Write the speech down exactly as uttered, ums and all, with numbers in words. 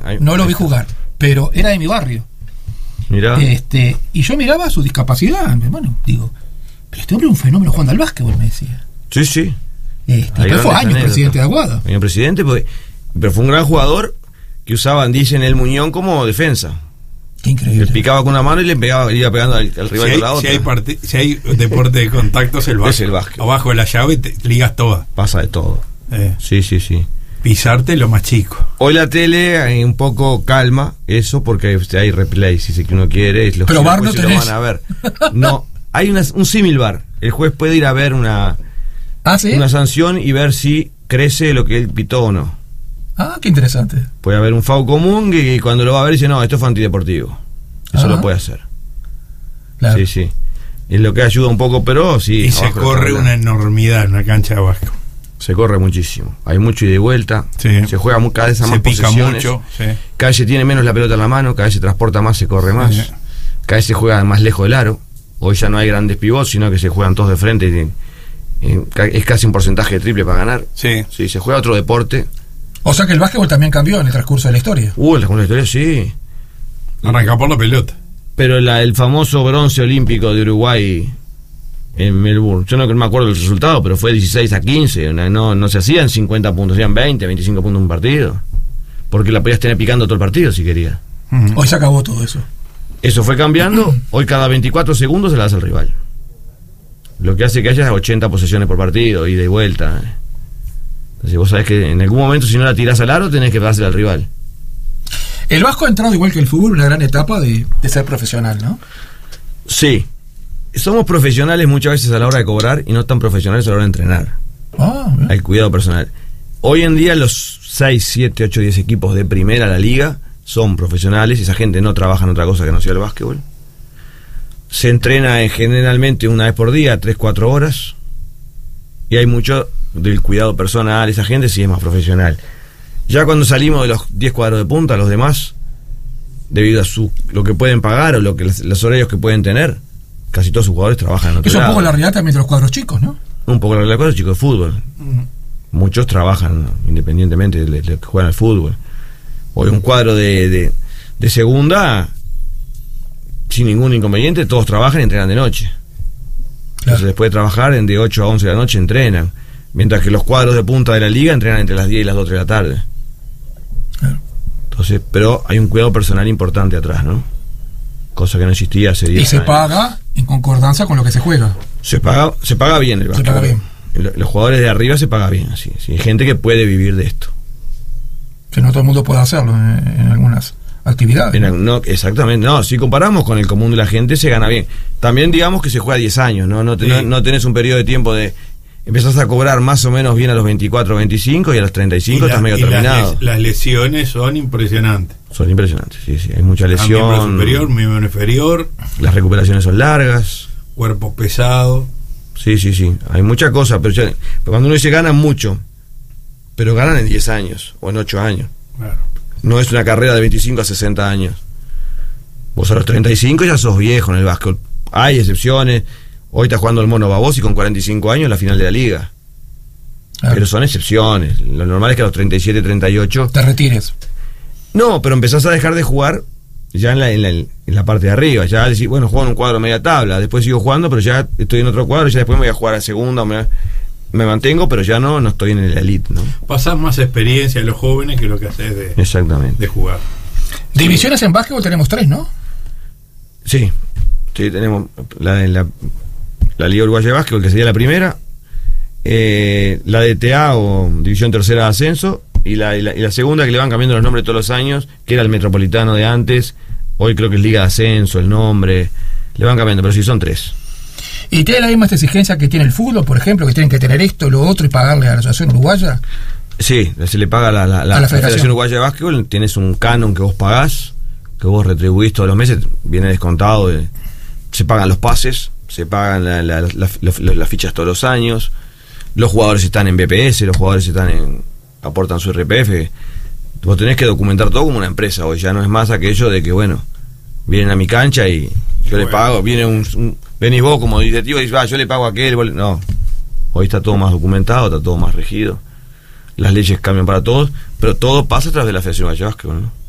no lo vi jugar, pero era de mi barrio. Mirá. Este, y yo miraba su discapacidad, bueno, digo, pero este hombre es un fenómeno jugando al básquetbol, me decía. Sí, sí. Este, después fue años presidente de Aguada. Años presidente, porque, pero fue un gran jugador que usaba Andilla en el muñón como defensa. Qué increíble. Le picaba con una mano y le pegaba, le iba pegando al, al rival si hay, con la otra. Si hay, parti- si hay deporte de contacto es el básquet. Es el básquet. Abajo de la llave te ligas todas. Pasa de todo. Eh. Sí, sí, sí. Pisarte lo más chico. Hoy la tele hay un poco calma eso porque hay replay si que uno quiere. Los pero bar no se tenés. Lo van a ver. No, hay una, un símil bar. El juez puede ir a ver una, ¿Ah, sí? una sanción y ver si crece lo que él pitó o no. Ah, qué interesante. Puede haber un foul común que, que cuando lo va a ver dice, no, esto fue antideportivo. Eso Ajá. lo puede hacer. Claro. Sí, sí. Es lo que ayuda un poco, pero sí. Y se corre una enormidad en una cancha de básquet. Se corre muchísimo. Hay mucho ida y vuelta. Sí. Se juega muy, cada vez a Se más pica posesiones. mucho. Sí. Cada vez se tiene menos la pelota en la mano, cada vez se transporta más, se corre más. Sí. Cada vez se juega más lejos del aro. Hoy ya no hay grandes pivots, sino que se juegan todos de frente. Y, y, es casi un porcentaje de triple para ganar. Sí. Sí, se juega otro deporte. O sea que el básquetbol también cambió en el transcurso de la historia. Uh, en la historia sí. Arranca por la pelota. Pero la, el famoso bronce olímpico de Uruguay en Melbourne, yo no me acuerdo del resultado, pero fue dieciséis a quince. Una, no, no se hacían cincuenta puntos, se hacían veinte, veinticinco puntos en un partido. Porque la podías tener picando todo el partido si querías. Uh-huh. Hoy se acabó todo eso. Eso fue cambiando. Hoy cada veinticuatro segundos se la das al rival. Lo que hace que haya ochenta posesiones por partido, ida y vuelta. Entonces vos sabés que en algún momento si no la tirás al aro tenés que dársela al rival. El Vasco ha entrado igual que el fútbol en una gran etapa de, de ser profesional, ¿no? Sí. Somos profesionales muchas veces a la hora de cobrar y no tan profesionales a la hora de entrenar. Ah, bien. Hay cuidado personal. Hoy en día los seis, siete, ocho, diez equipos de primera la liga son profesionales. Esa gente no trabaja en otra cosa que no sea el básquetbol. Se entrena en, generalmente una vez por día, tres, cuatro horas. Y hay mucho del cuidado personal. Esa gente sí es más profesional. Ya cuando salimos de los diez cuadros de punta, los demás, debido a su lo que pueden pagar o lo que los horarios que pueden tener, casi todos sus jugadores trabajan en otro Eso es un lado. poco la realidad también de los cuadros chicos, ¿no? Un poco la realidad de los chicos de fútbol. Uh-huh. Muchos trabajan independientemente de que juegan al fútbol. Hoy un cuadro de, de, de segunda, sin ningún inconveniente, todos trabajan y entrenan de noche. Claro. Entonces después de trabajar de ocho a once de la noche entrenan. Mientras que los cuadros de punta de la liga entrenan entre las diez y las dos de la tarde. Claro. Entonces, pero hay un cuidado personal importante atrás, ¿no? Cosa que no existía hace diez Y se años. paga en concordancia con lo que se juega. Se paga, se paga bien el Se básquetbol. paga bien. El- Los jugadores de arriba se paga bien, sí, sí. Hay gente que puede vivir de esto. Que no todo el mundo puede hacerlo en, en algunas actividades. En el- no, exactamente, no, si comparamos con el común de la gente se gana bien. También digamos que se juega diez años, ¿no? No, te- Sí. no, no tenés un periodo de tiempo de... Empezás a cobrar más o menos bien a los veinticuatro, veinticinco y a los treinta y cinco Y estás la- medio y las terminado. les- Las lesiones son impresionantes. Son impresionantes, sí, sí. Hay mucha Miembro lesión. superior, miembro inferior, Las recuperaciones son largas. cuerpo pesado. Sí, sí, sí. Hay mucha cosa, pero, ya- pero cuando uno dice ganan mucho, pero ganan en diez años o en ocho años. Claro. No es una carrera de veinticinco a sesenta años. Vos a los treinta y cinco ya sos viejo en el básquet. Hay excepciones. Hoy está jugando el Mono Babosi con cuarenta y cinco años en la final de la liga. Claro. Pero son excepciones. Lo normal es que a los treinta y siete, treinta y ocho... Te retires. No, pero empezás a dejar de jugar ya en la, en la, en la parte de arriba. Ya decís, bueno, juego en un cuadro media tabla. Después sigo jugando, pero ya estoy en otro cuadro. Ya después me voy a jugar a segunda. Me, me mantengo, pero ya no, no estoy en el elite, ¿no? Pasás más experiencia a los jóvenes que lo que haces de, Exactamente. de jugar. Divisiones en básquetbol tenemos tres, ¿no? Sí, sí, tenemos la, la, la Liga Uruguaya de Básquetbol, que sería la primera, eh, la D T A o División Tercera de Ascenso, y la, y, la, y la segunda, que le van cambiando los nombres todos los años, que era el Metropolitano de antes, hoy creo que es Liga de Ascenso, el nombre, le van cambiando, pero sí son tres. ¿Y tiene la misma exigencia que tiene el fútbol, por ejemplo, que tienen que tener esto, lo otro y pagarle a la Asociación Uruguaya? Sí, se le paga la, la, la, A la la Federación. Federación Uruguaya de Básquetbol, tienes un canon que vos pagás, que vos retribuís todos los meses, viene descontado, de, se pagan los pases, se pagan la, la, la, la, las fichas todos los años, los jugadores están en B P S, los jugadores están en aportan su R P F, vos tenés que documentar todo como una empresa hoy, ya no es más aquello de que, bueno, vienen a mi cancha y yo bueno. le pago, viene un, un venís vos como directivo y dices, ah, yo le pago a aquel, vos le-". No, hoy está todo más documentado, está todo más regido, las leyes cambian para todos, pero todo pasa a través de la Federación Uruguaya de Básquetbol, ¿no?